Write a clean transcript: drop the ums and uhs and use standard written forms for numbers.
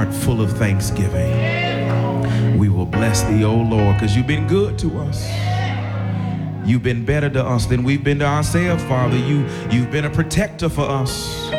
heart full of thanksgiving. We will bless thee, O Lord, because you've been good to us. You've been better to us than we've been to ourselves, Father. You've been a protector for us.